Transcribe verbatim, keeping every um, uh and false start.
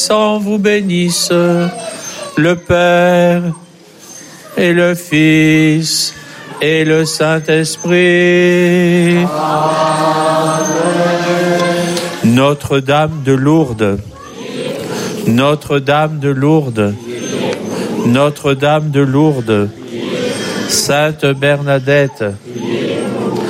vous bénisse, le Père et le Fils et le Saint-Esprit. Notre-Dame de Lourdes, Notre-Dame de Lourdes, Notre-Dame de Lourdes, Sainte Bernadette,